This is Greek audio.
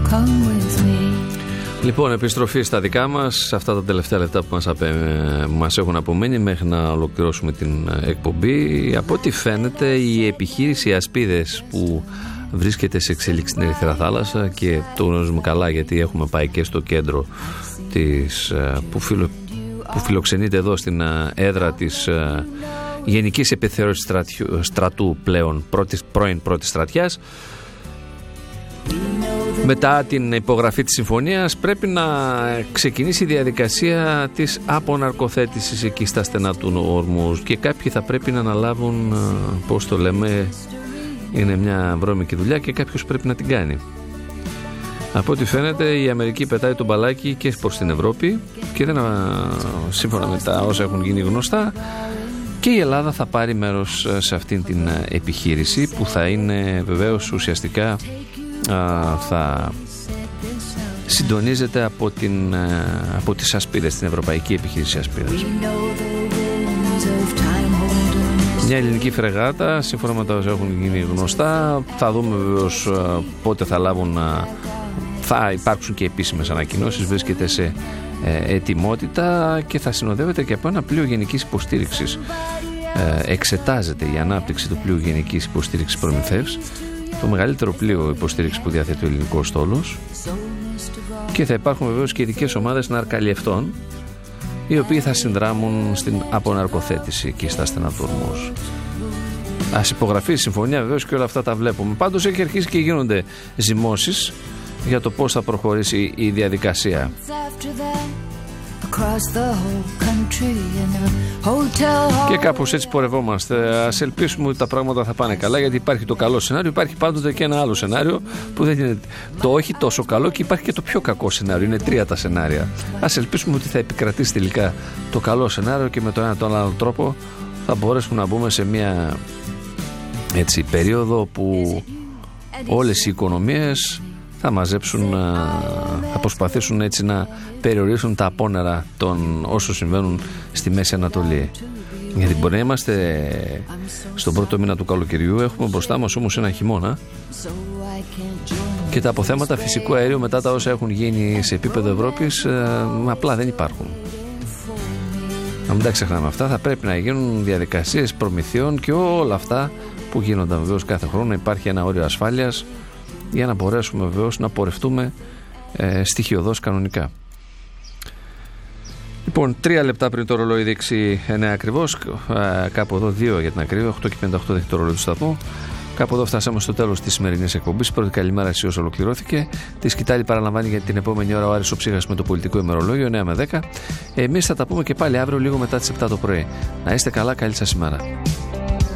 Λοιπόν, επιστροφή στα δικά μας, σε αυτά τα τελευταία λεπτά που μας έχουν απομείνει μέχρι να ολοκληρώσουμε την εκπομπή. Από ό,τι φαίνεται, η επιχείρηση Ασπίδες που βρίσκεται σε εξέλιξη στην Ερυθρά Θάλασσα, και το γνωρίζουμε καλά γιατί έχουμε πάει και στο κέντρο της, που φιλοξενείται εδώ στην έδρα της Γενικής Επιθεώρησης Στρατού πλέον πρώην πρώτης στρατιάς. Μετά την υπογραφή της συμφωνίας πρέπει να ξεκινήσει η διαδικασία της αποναρκοθέτησης εκεί στα στενά του Ορμούζ, και κάποιοι θα πρέπει να αναλάβουν, πώς το λέμε, είναι μια βρώμικη δουλειά και κάποιος πρέπει να την κάνει. Από ό,τι φαίνεται η Αμερική πετάει το μπαλάκι και προς την Ευρώπη, και σύμφωνα με τα όσα έχουν γίνει γνωστά, και η Ελλάδα θα πάρει μέρος σε αυτήν την επιχείρηση, που θα είναι βεβαίως ουσιαστικά θα συντονίζεται από τις Ασπίδες, την Ευρωπαϊκή Επιχείρηση Ασπίδες. Μια ελληνική φρεγάτα, σύμφωνα με τα όσα έχουν γίνει γνωστά. Θα δούμε βεβαίως πότε θα υπάρξουν και επίσημες ανακοινώσεις. Βρίσκεται σε ετοιμότητα και θα συνοδεύεται και από ένα πλοίο γενικής υποστήριξης. Εξετάζεται η ανάπτυξη του πλοίου γενικής υποστήριξης Προμηθεύς, το μεγαλύτερο πλοίο υποστήριξης που διαθέτει ο ελληνικός στόλος, και θα υπάρχουν βεβαίως και ειδικές ομάδες ναρκαλιευτών, οι οποίοι θα συνδράμουν στην αποναρκοθέτηση εκεί στα στενά του Ορμούζ. Ας υπογραφεί η συμφωνία βεβαίως και όλα αυτά τα βλέπουμε. Πάντως έχει αρχίσει και γίνονται ζυμώσεις για το πώς θα προχωρήσει η διαδικασία. Και κάπως έτσι πορευόμαστε. Ας ελπίσουμε ότι τα πράγματα θα πάνε καλά, γιατί υπάρχει το καλό σενάριο, υπάρχει πάντοτε και ένα άλλο σενάριο που δεν είναι το όχι τόσο καλό, και υπάρχει και το πιο κακό σενάριο. Είναι τρία τα σενάρια. Ας ελπίσουμε ότι θα επικρατήσει τελικά το καλό σενάριο, και με τον ένα τον άλλο τρόπο θα μπορέσουμε να μπούμε σε μια έτσι περίοδο που όλες οι οικονομίες θα μαζέψουν, θα προσπαθήσουν έτσι να περιορίσουν τα απόνερα των όσων συμβαίνουν στη Μέση Ανατολή. Γιατί μπορεί να είμαστε στον πρώτο μήνα του καλοκαιριού, έχουμε μπροστά μας όμως ένα χειμώνα, και τα αποθέματα φυσικού αερίου μετά τα όσα έχουν γίνει σε επίπεδο Ευρώπης απλά δεν υπάρχουν. Να μην τα ξεχνάμε αυτά. Θα πρέπει να γίνουν διαδικασίες προμηθειών και όλα αυτά που γίνονται βεβαίως κάθε χρόνο. Υπάρχει ένα όριο ασφάλειας για να μπορέσουμε βεβαίως να πορευτούμε στοιχειωδώς κανονικά. Λοιπόν, 3 λεπτά πριν το ρολόι δείξει 9 ακριβώς, κάπου εδώ 2 για την ακρίβεια, 8 και 58 δείχνει το ρολόι του σταθμού. Κάπου εδώ φτάσαμε στο τέλος της σημερινής εκπομπής. Πρώτη καλημέρα σε όσους ολοκληρώθηκε. Τη σκητάλη παραλαμβάνει για την επόμενη ώρα ο Άρης ο Ψύχας με το πολιτικό ημερολόγιο 9 με 10. Εμείς θα τα πούμε και πάλι αύριο λίγο μετά τις 7 το πρωί. Να είστε καλά, καλή σας ημέρα.